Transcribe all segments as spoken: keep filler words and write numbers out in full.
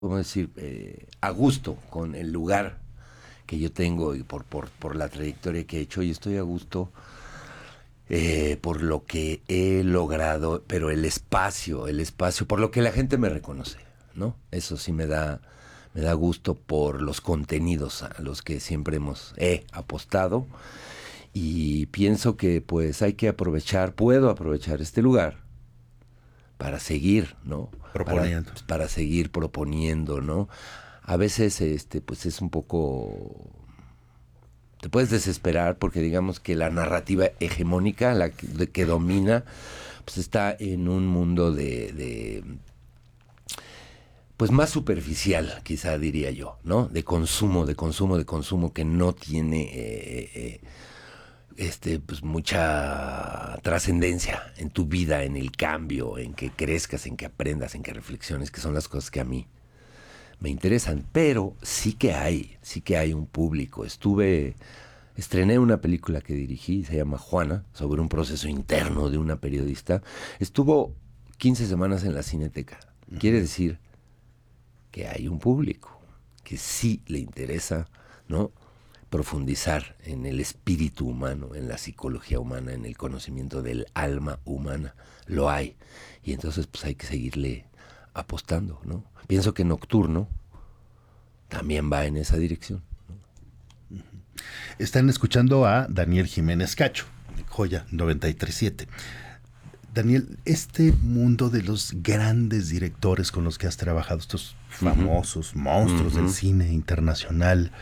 ¿cómo decir? Eh, a gusto con el lugar que yo tengo y por, por, por la trayectoria que he hecho, y estoy a gusto eh, por lo que he logrado, pero el espacio, el espacio, por lo que la gente me reconoce, ¿no? Eso sí me da, me da gusto por los contenidos a los que siempre hemos he apostado, y pienso que pues hay que aprovechar, puedo aprovechar este lugar para seguir, ¿no? Para, Proponiendo. para seguir proponiendo, ¿no? A veces, este, pues es un poco, te puedes desesperar porque digamos que la narrativa hegemónica, la que, que domina, pues está en un mundo de, de, pues más superficial, quizá diría yo, ¿no? De consumo, de consumo, de consumo, que no tiene eh, eh, este, pues mucha trascendencia en tu vida, en el cambio, en que crezcas, en que aprendas, en que reflexiones, que son las cosas que a mí me interesan. Pero sí que hay, sí que hay un público. Estuve, estrené una película que dirigí, se llama Juana, sobre un proceso interno de una periodista. Estuvo quince semanas en la Cineteca. Quiere decir que hay un público que sí le interesa, ¿no? Profundizar en el espíritu humano, en la psicología humana, en el conocimiento del alma humana. Lo hay. Y entonces pues hay que seguirle apostando, ¿no? Pienso que Nocturno también va en esa dirección. Están escuchando a Daniel Jiménez Cacho, Joya noventa y tres punto siete. Daniel, este mundo de los grandes directores con los que has trabajado, estos famosos uh-huh. monstruos uh-huh. del cine internacional,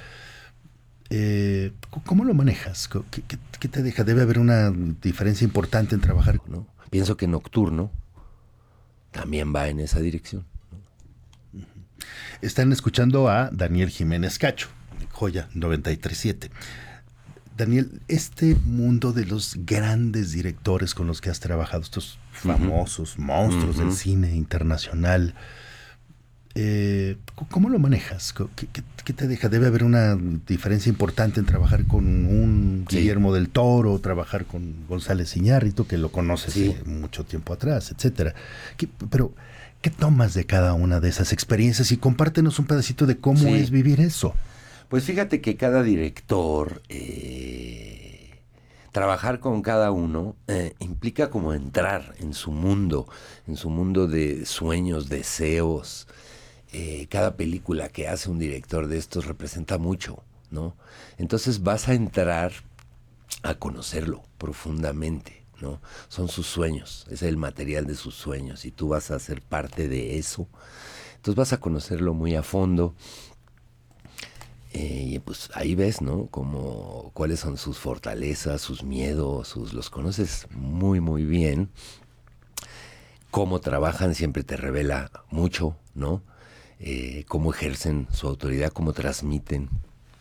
eh, ¿cómo lo manejas? ¿Qué, qué, ¿Qué te deja? Debe haber una diferencia importante en trabajar, ¿no? Pienso que Nocturno también va en esa dirección, ¿no? Uh-huh. Están escuchando a Daniel Jiménez Cacho, Joya noventa y tres punto siete. Daniel, este mundo de los grandes directores con los que has trabajado, estos famosos uh-huh. monstruos uh-huh. del cine internacional, eh, ¿cómo lo manejas? ¿Qué, qué, ¿Qué te deja? Debe haber una diferencia importante en trabajar con un sí. Guillermo del Toro, trabajar con González Iñárritu, que lo conoces sí. mucho tiempo atrás, etcétera. ¿Qué, pero, ¿qué tomas de cada una de esas experiencias? Y compártenos un pedacito de cómo sí. es vivir eso. Pues fíjate que cada director, eh, trabajar con cada uno, eh, implica como entrar en su mundo, en su mundo de sueños, deseos. Eh, cada película que hace un director de estos representa mucho, ¿no? Entonces vas a entrar a conocerlo profundamente, ¿no? Son sus sueños, es el material de sus sueños y tú vas a ser parte de eso. Entonces vas a conocerlo muy a fondo. Eh, y pues ahí ves, ¿no? Como cuáles son sus fortalezas, sus miedos, sus, los conoces muy muy bien. Cómo trabajan siempre te revela mucho, ¿no? Eh, cómo ejercen su autoridad, cómo transmiten.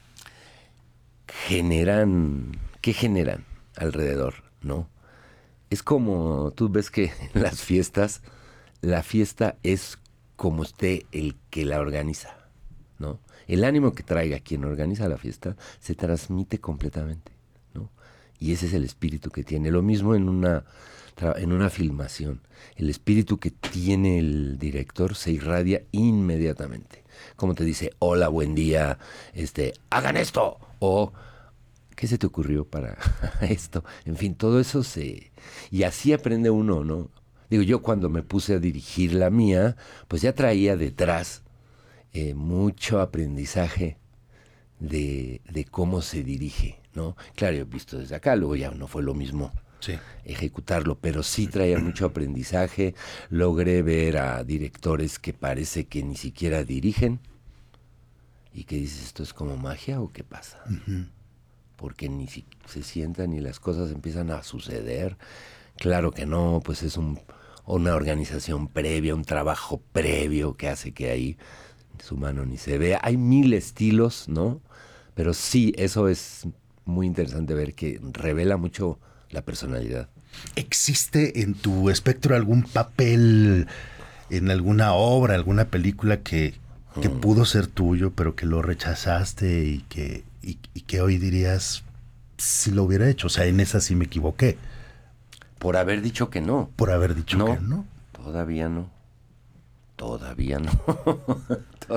Generan, ¿qué generan alrededor, no? Es como, tú ves que en las fiestas, la fiesta es como esté el que la organiza, ¿no? El ánimo que traiga quien organiza la fiesta se transmite completamente, ¿no? Y ese es el espíritu que tiene. Lo mismo en una, en una filmación. El espíritu que tiene el director se irradia inmediatamente. Como te dice, hola, buen día, este, hagan esto, o ¿qué se te ocurrió para esto? En fin, todo eso se... Y así aprende uno, ¿no? Digo, yo cuando me puse a dirigir la mía, pues ya traía detrás Eh, mucho aprendizaje de, de cómo se dirige, ¿no? Claro, yo he visto desde acá, luego ya no fue lo mismo sí. ejecutarlo, pero sí traía mucho aprendizaje. Logré ver a directores que parece que ni siquiera dirigen y que dices, ¿esto es como magia o qué pasa? Uh-huh. Porque ni si, se sientan y las cosas empiezan a suceder. Claro que no, pues es un, una organización previa, un trabajo previo que hace que ahí su mano ni se vea. Hay mil estilos, ¿no? Pero sí, eso es muy interesante ver que revela mucho la personalidad. ¿Existe en tu espectro algún papel en alguna obra, alguna película que, que hmm. pudo ser tuyo, pero que lo rechazaste y que, y, y que hoy dirías, si lo hubiera hecho? O sea, en esa sí me equivoqué. Por haber dicho que no. Por haber dicho no, que no. Todavía no. Todavía no.